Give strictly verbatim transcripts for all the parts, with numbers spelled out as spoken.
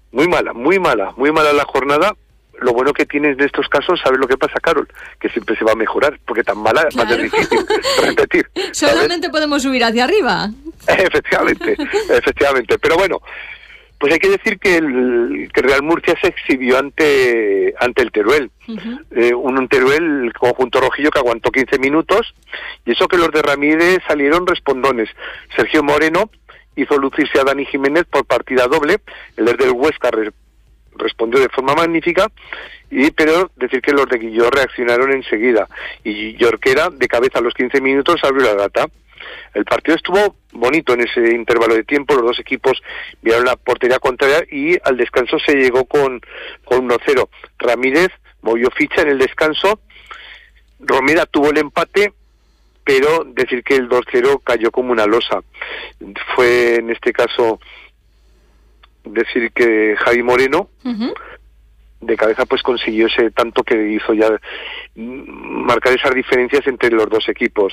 Muy mala, muy mala, muy mala la jornada. Lo bueno que tienes en estos casos, ¿sabes lo que pasa, Carol? Que siempre se va a mejorar, porque tan mala es claro. más difícil repetir. ¿sabes? Solamente podemos subir hacia arriba. Efectivamente, efectivamente. Pero bueno, pues hay que decir que el, que Real Murcia se exhibió ante ante el Teruel. Uh-huh. Eh, un, un Teruel, el conjunto rojillo, que aguantó quince minutos, y eso que los de Ramírez salieron respondones. Sergio Moreno hizo lucirse a Dani Jiménez por partida doble, el del Huesca re, respondió de forma magnífica, y pero decir que los de Guilló reaccionaron enseguida, y Jorquera, de cabeza a los quince minutos, abrió la gata. El partido estuvo bonito en ese intervalo de tiempo, los dos equipos vieron la portería contraria y al descanso se llegó con, con uno cero. Ramírez movió ficha en el descanso, Romera tuvo el empate, pero decir que el dos cero cayó como una losa. Fue en este caso decir que Javi Moreno, uh-huh, de cabeza, pues consiguió ese tanto que hizo ya marcar esas diferencias entre los dos equipos.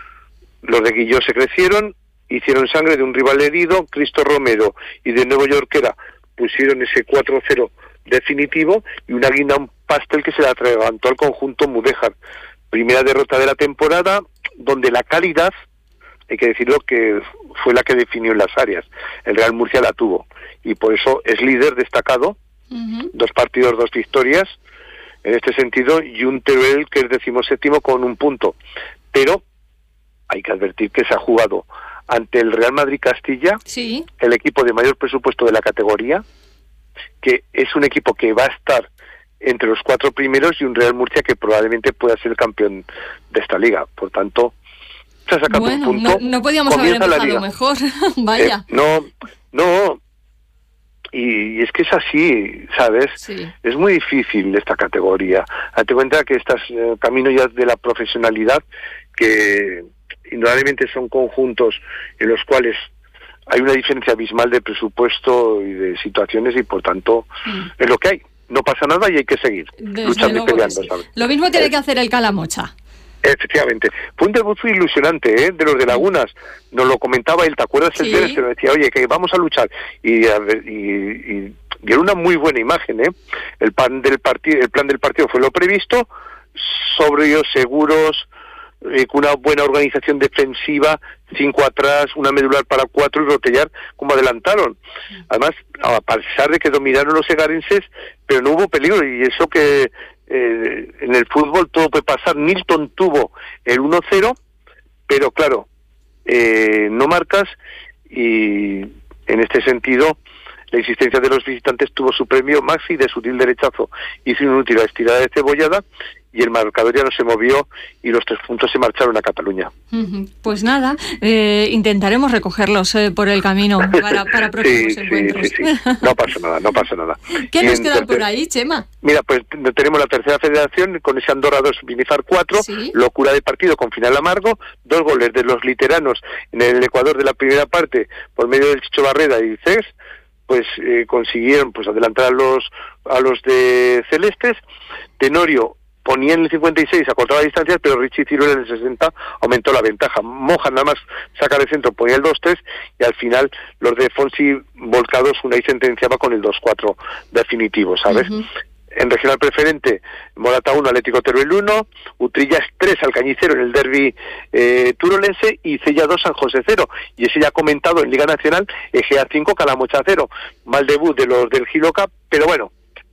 Los de Guilló se crecieron, hicieron sangre de un rival herido, Cristo Romero y de nuevo Jorquera pusieron ese cuatro cero definitivo y una guinda, un pastel que se le atragantó al conjunto Mudéjar. Primera derrota de la temporada, donde la calidad, hay que decirlo, que fue la que definió en las áreas. El Real Murcia la tuvo y por eso es líder destacado, uh-huh, dos partidos, dos victorias en este sentido, y un Teruel que es decimoséptimo con un punto. Pero hay que advertir que se ha jugado ante el Real Madrid Castilla, sí, el equipo de mayor presupuesto de la categoría, que es un equipo que va a estar entre los cuatro primeros, y un Real Murcia que probablemente pueda ser el campeón de esta liga. Por tanto, se ha sacado bueno, un punto. No, no podíamos haber empezado mejor. Vaya. Eh, no, no. Y, y es que es así, ¿sabes? Sí. Es muy difícil esta categoría. Date cuenta que estás eh, camino ya de la profesionalidad, que indudablemente son conjuntos en los cuales hay una diferencia abismal de presupuesto y de situaciones, y por tanto mm. es lo que hay. No pasa nada y hay que seguir Desde luchando y peleando, sí. ¿sabes? Lo mismo tiene eh, que hacer el Calamocha. Efectivamente. Fue un debut ilusionante, ¿eh? De los de Lagunas. Nos lo comentaba él, ¿te acuerdas? Sí. El viernes que nos decía, oye, que vamos a luchar. Y, a ver, y, y, y era una muy buena imagen, ¿eh? El plan del partido, el plan del partido fue lo previsto, sobrios, seguros, eh, con una buena organización defensiva, cinco atrás, una medular para cuatro, y rotellar como adelantaron. Además, a pesar de que dominaron los egarenses, pero no hubo peligro, y eso que eh, en el fútbol todo puede pasar. Nilton tuvo el uno cero, pero claro, eh, no marcas, y en este sentido la insistencia de los visitantes tuvo su premio. Maxi, de sutil derechazo, hizo inútil la estirada de Cebollada, y el marcador ya no se movió, y los tres puntos se marcharon a Cataluña. Pues nada, eh, intentaremos recogerlos eh, por el camino para, para próximos sí, encuentros. Sí, sí, sí. No pasa nada, no pasa nada. ¿Qué y nos queda por ahí, Chema? Mira, pues tenemos la tercera federación con ese Andorra dos, Binifar cuatro, ¿sí? Locura de partido con final amargo, dos goles de los literanos en el Ecuador de la primera parte por medio del Chicho Barreda y Cés, pues eh, consiguieron pues adelantar a los a los de Celestes. Tenorio ponía en el cincuenta y seis, acortaba distancias, pero Richie Ciruela en el sesenta aumentó la ventaja. Moja nada más sacar el centro, ponía el dos tres, y al final los de Fonsi volcados una y sentenciaba con el dos cuatro definitivo, ¿sabes? Uh-huh. En regional preferente, Morata uno, Atlético Teruel uno, Utrillas tres, Alcañicero en el derbi eh, turolense, y Cella dos, San José cero. Y ese ya comentado en Liga Nacional, Egea cinco, Calamocha cero. Mal debut de los del Giloca, pero bueno,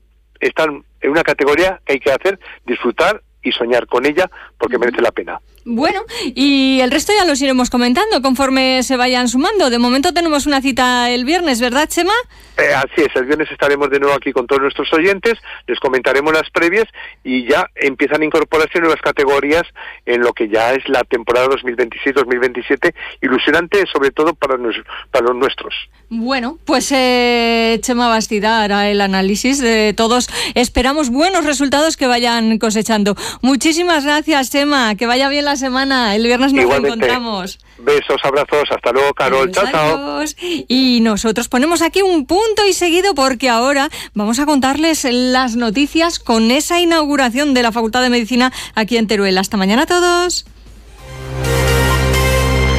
están en una categoría que hay que hacer, disfrutar y soñar con ella, porque merece la pena. Bueno, y el resto ya los iremos comentando conforme se vayan sumando. De momento tenemos una cita el viernes, ¿verdad, Chema? Eh, así es, el viernes estaremos de nuevo aquí con todos nuestros oyentes, les comentaremos las previas, y ya empiezan a incorporarse nuevas categorías en lo que ya es la temporada dos mil veintiséis dos mil veintisiete, ilusionante sobre todo para, nos, para los nuestros. Bueno, pues eh, Chema Bastida hará el análisis de todos. Esperamos buenos resultados que vayan cosechando. Muchísimas gracias, Chema, que vaya bien la semana. El viernes nos Igualmente. Encontramos. Besos, abrazos, hasta luego, Carol. Adiós, chao, adiós. Chao. Y nosotros ponemos aquí un punto y seguido, porque ahora vamos a contarles las noticias con esa inauguración de la Facultad de Medicina aquí en Teruel. Hasta mañana a todos.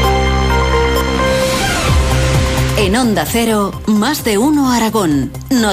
En Onda Cero, más de uno Aragón. No